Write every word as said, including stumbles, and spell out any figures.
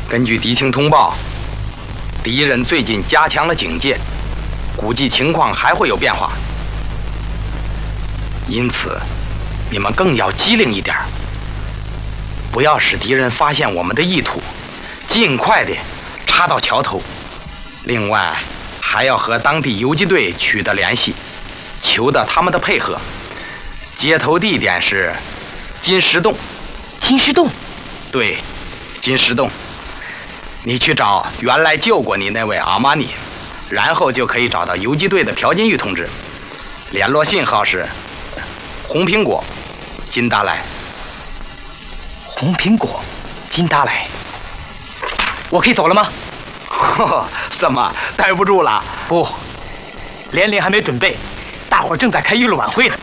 根据敌情通报，敌人最近加强了警戒，估计情况还会有变化。因此，你们更要机灵一点，不要使敌人发现我们的意图，尽快的插到桥头。另外，还要和当地游击队取得联系，求得他们的配合。接头地点是金石洞。 金石洞？ 对，金石洞。你去找原来救过你那位阿玛尼，然后就可以找到游击队的朴金玉同志。联络信号是红苹果金达莱。 红苹果金达莱。我可以走了吗？ 怎么待不住了？ 不，连连还没准备，大伙儿正在开娱乐晚会呢。